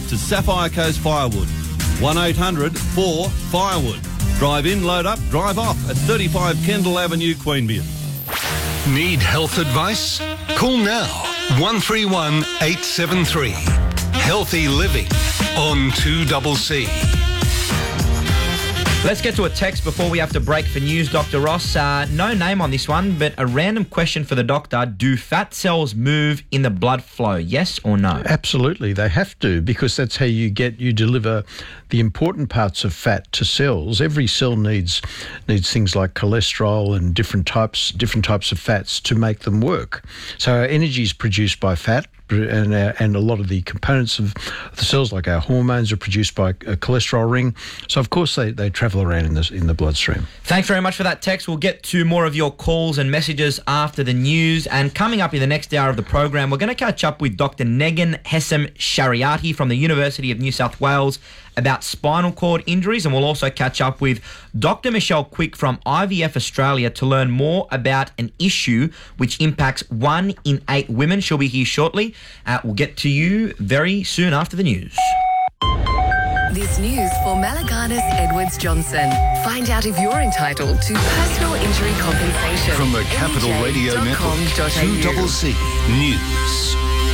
to Sapphire Coast Firewood. 1-800-4-FIREWOOD. Drive in, load up, drive off at 35 Kendall Avenue, Queanbeyan. Need health advice? Call now 131 873. Healthy Living on 2CC. Let's get to a text before we have to break for news, Dr. Ross. No name on this one, but a random question for the doctor. Do fat cells move in the blood flow, yes or no? Absolutely, they have to, because that's how you deliver the important parts of fat to cells. Every cell needs things like cholesterol and different types of fats to make them work. So our energy is produced by fat, and a lot of the components of the cells, like our hormones, are produced by a cholesterol ring. So of course they travel around in the bloodstream. Thanks very much for that text. We'll get to more of your calls and messages after the news. And coming up in the next hour of the program, we're going to catch up with Dr. Negan Hessam-Shariati from the University of New South Wales about spinal cord injuries, and we'll also catch up with Dr. Michelle Quick from IVF Australia to learn more about an issue which impacts 1 in 8 women. She'll be here shortly. We'll get to you very soon after the news. This news for Malaganas Edwards Johnson. Find out if you're entitled to personal injury compensation. From the Capital Radio Network, 2CC News.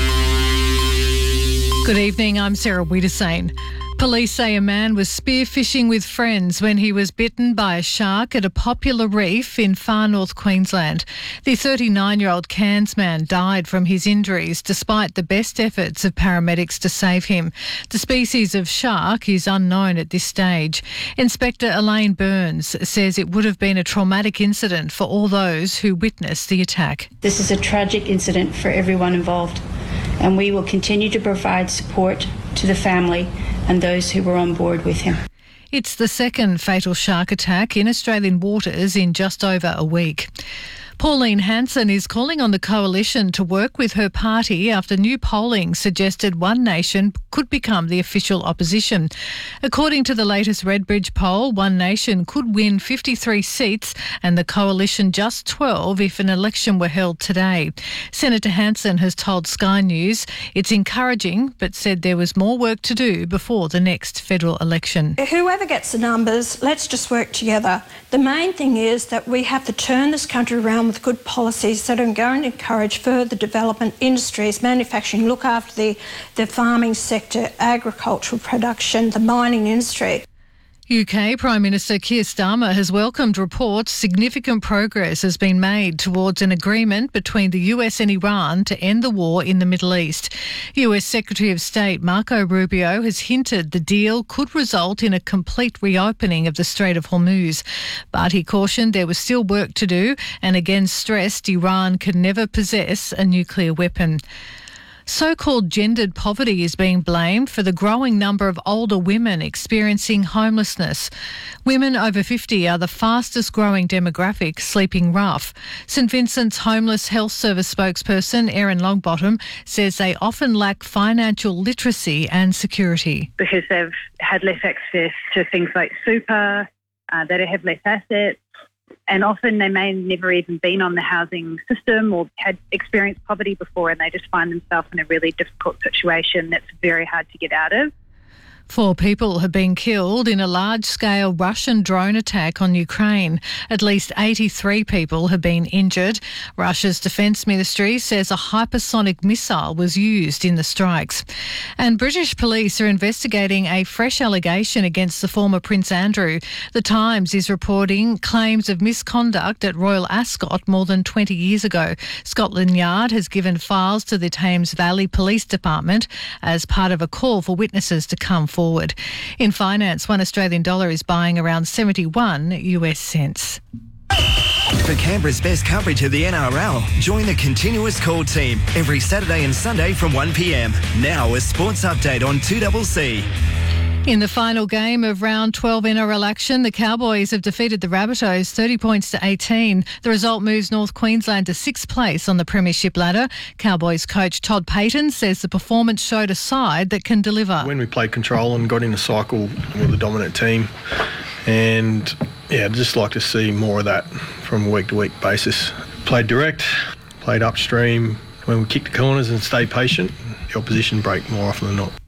Good evening, I'm Sarah Wiedersane. Police say a man was spearfishing with friends when he was bitten by a shark at a popular reef in far north Queensland. The 39-year-old Cairns man died from his injuries despite the best efforts of paramedics to save him. The species of shark is unknown at this stage. Inspector Elaine Burns says it would have been a traumatic incident for all those who witnessed the attack. This is a tragic incident for everyone involved, and we will continue to provide support to the family and those who were on board with him. It's the second fatal shark attack in Australian waters in just over a week. Pauline Hanson is calling on the coalition to work with her party after new polling suggested One Nation could become the official opposition. According to the latest Redbridge poll, One Nation could win 53 seats and the coalition just 12 if an election were held today. Senator Hanson has told Sky News it's encouraging, but said there was more work to do before the next federal election. Whoever gets the numbers, let's just work together. The main thing is that we have to turn this country around with good policies that are going to encourage further development, industries, manufacturing, look after the farming sector, agricultural production, the mining industry. UK Prime Minister Keir Starmer has welcomed reports significant progress has been made towards an agreement between the US and Iran to end the war in the Middle East. US Secretary of State Marco Rubio has hinted the deal could result in a complete reopening of the Strait of Hormuz, but he cautioned there was still work to do and again stressed Iran could never possess a nuclear weapon. So-called gendered poverty is being blamed for the growing number of older women experiencing homelessness. Women over 50 are the fastest growing demographic sleeping rough. St Vincent's Homeless Health Service spokesperson Erin Longbottom says they often lack financial literacy and security. Because they've had less access to things like super, they have less assets, and often they may have never even been on the housing system or had experienced poverty before, and they just find themselves in a really difficult situation that's very hard to get out of. 4 people have been killed in a large-scale Russian drone attack on Ukraine. At least 83 people have been injured. Russia's Defence Ministry says a hypersonic missile was used in the strikes. And British police are investigating a fresh allegation against the former Prince Andrew. The Times is reporting claims of misconduct at Royal Ascot more than 20 years ago. Scotland Yard has given files to the Thames Valley Police Department as part of a call for witnesses to come forward. In finance, $1 Australian is buying around 71 US cents. For Canberra's best coverage of the NRL, join the Continuous Call team every Saturday and Sunday from 1 p.m. Now a sports update on 2CC. In the final game of round 12 NRL action, the Cowboys have defeated the Rabbitohs 30 points to 18. The result moves North Queensland to 6th place on the premiership ladder. Cowboys coach Todd Payten says the performance showed a side that can deliver. When we played control and got in a cycle with the dominant team, and I'd just like to see more of that from a week-to-week basis. Played direct, played upstream. When we kicked the corners and stayed patient, the opposition break more often than not.